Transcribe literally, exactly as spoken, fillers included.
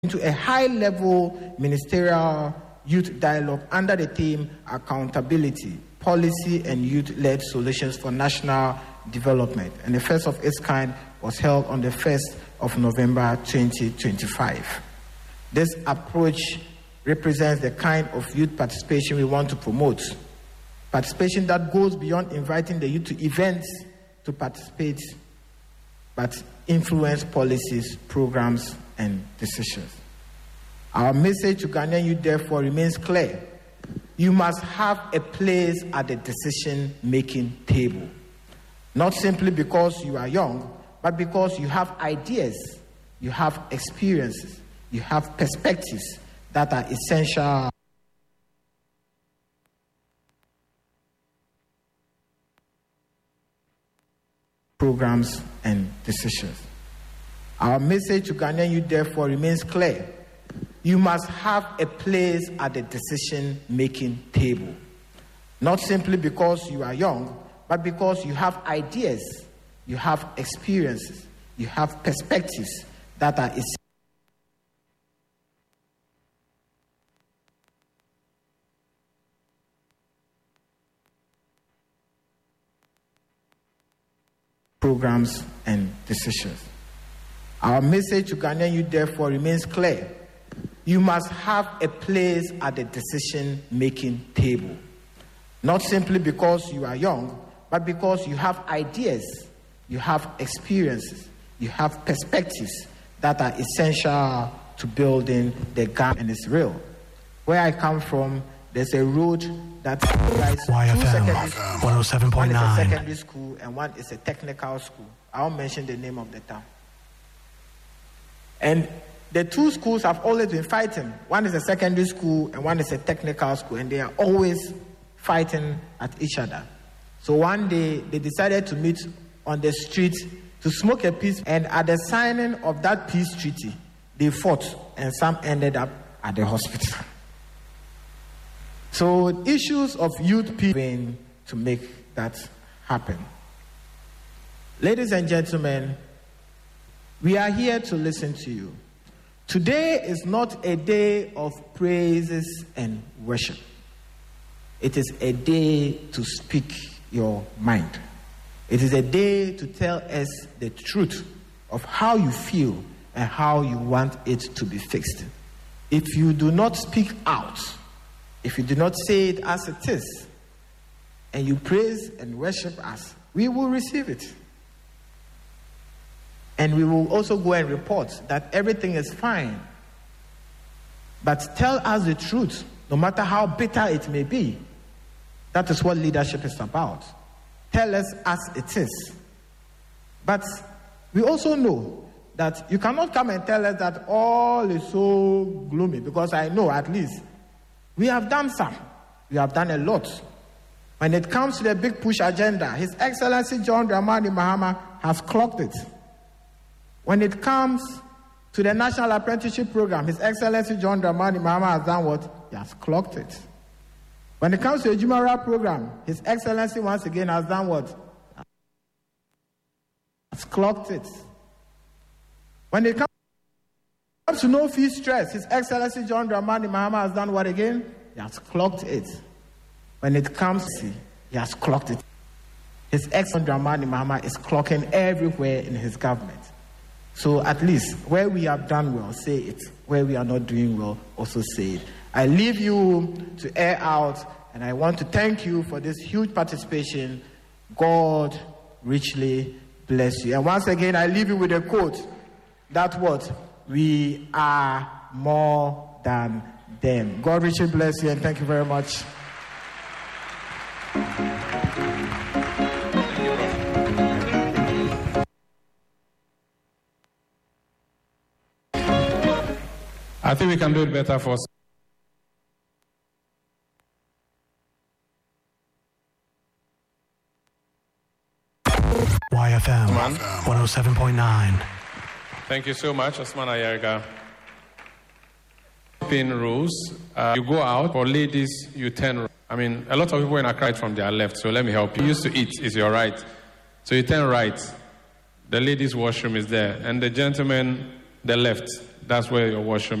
into a high-level ministerial youth dialogue under the theme Accountability, Policy and Youth-Led Solutions for National Development. And the first of its kind was held on the first of November twenty twenty-five. This approach represents the kind of youth participation we want to promote. Participation that goes beyond inviting the youth to events to participate, but influence policies, programs, and decisions. Our message to Ghanaian youth, therefore, remains clear. You must have a place at the decision-making table, not simply because you are young, but because you have ideas, you have experiences, you have perspectives that are essential programs and decisions. Our message to Ghanaian youth, therefore, remains clear. You must have a place at the decision-making table, not simply because you are young, but because you have ideas, you have experiences, you have perspectives that are essential programs and decisions. Our message to Ghanaian youth, therefore, remains clear. You must have a place at the decision-making table, not simply because you are young, but because you have ideas, you have experiences, you have perspectives that are essential to building the Ghana, and it's real. Where I come from, there's a road that guides two secondary schools. one oh seven point nine. One is a secondary school and one is a technical school. I won't mention the name of the town. And the two schools have always been fighting. One is a secondary school and one is a technical school, and they are always fighting at each other. So one day they decided to meet on the street to smoke a peace, and at the signing of that peace treaty, they fought, and some ended up at the hospital. So issues of youth peace to make that happen. Ladies and gentlemen, we are here to listen to you. Today is not a day of praises and worship. It is a day to speak your mind. It is a day to tell us the truth of how you feel and how you want it to be fixed. If you do not speak out, if you do not say it as it is, and you praise and worship us, we will receive it. And we will also go and report that everything is fine. But tell us the truth, no matter how bitter it may be. That is what leadership is about. Tell us as it is. But we also know that you cannot come and tell us that all is so gloomy, because I know at least we have done some. We have done a lot. When it comes to the big push agenda, His Excellency John Dramani Mahama has clocked it. When it comes to the National Apprenticeship Program, His Excellency John Dramani Mahama has done what? He has clocked it. When it comes to the Jumara Program, His Excellency once again has done what? Has clocked it. When it comes to no fee stress, His Excellency John Dramani Mahama has done what again? He has clocked it. When it comes to, he has clocked it. His Excellency Dramani Mahama is clocking everywhere in his government. So at least where we have done well, say it. Where we are not doing well, also say it. I leave you to air out, and I want to thank you for this huge participation. God richly bless you. And once again, I leave you with a quote. That what? We are more than them. God richly bless you, and thank you very much. I think we can do it better for us. Y F M one oh seven point nine. Thank you so much, Osman Ayerga. Pin rules. Uh, you go out, for ladies, you turn. I mean, a lot of people in Accra from their left, so let me help you. You used to eat, is your right. So you turn right. The ladies' washroom is there. And the gentlemen the left. That's where your washroom